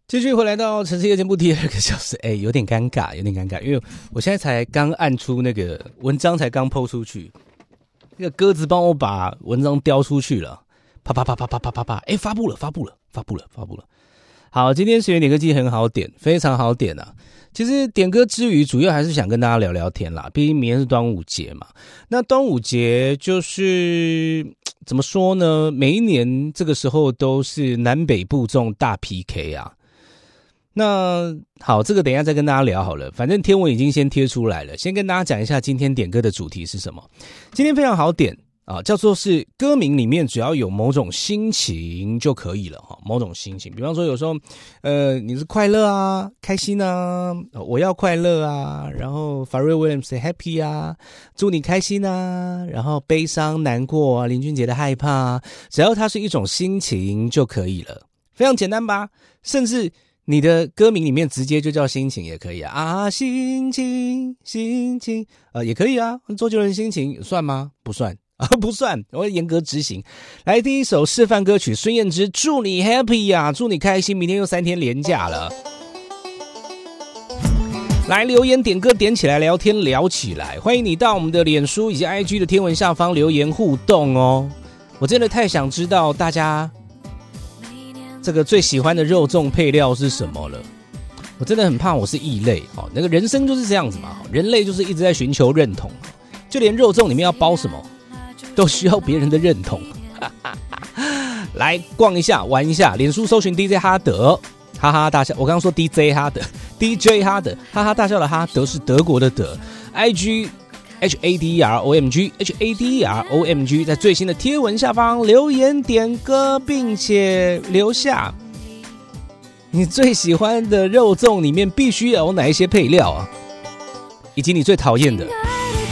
继续回来到城市夜间部第2个小时，有点尴尬，因为我现在才刚按出那个文章，才刚 po 出去，那个鸽子帮我把文章叼出去了，啪啪啪啪啪啪啪啪，发布了。好，今天10元点歌机很好点，非常好点啊。其实点歌之余，主要还是想跟大家聊聊天啦，毕竟明天是端午节嘛。那端午节就是怎么说呢？每一年这个时候都是南北部这种大 PK 啊。那好，这个等一下再跟大家聊好了。反正天文已经先贴出来了，先跟大家讲一下今天点歌的主题是什么。今天非常好点啊，叫做是歌名里面只要有某种心情就可以了哈，某种心情。比方说有时候你是快乐啊、开心啊，我要快乐啊，然后 Pharrell Williams 的 Happy 啊，祝你开心啊，然后悲伤、难过啊，林俊杰的害怕啊，只要它是一种心情就可以了，非常简单吧？甚至你的歌名里面直接就叫心情也可以啊，心情也可以啊，周杰伦心情算吗？不算不算，我会严格执行。来，第一首示范歌曲孙燕姿祝你 happy 啊，祝你开心，明天又3天连假了。来留言点歌点起来，聊天聊起来，欢迎你到我们的脸书以及 IG 的天文下方留言互动哦。我真的太想知道大家这个最喜欢的肉粽配料是什么了。我真的很怕我是异类，那个人生就是这样子嘛，人类就是一直在寻求认同，就连肉粽里面要包什么都需要别人的认同。来逛一下玩一下，脸书搜寻 DJ 哈德，哈哈大笑。我刚刚说 DJ 哈德， DJ 哈德，哈哈大笑的哈德是德国的德。 IG HADROMG 在最新的贴文下方留言点歌，并且留下你最喜欢的肉粽里面必须要有哪一些配料啊，以及你最讨厌的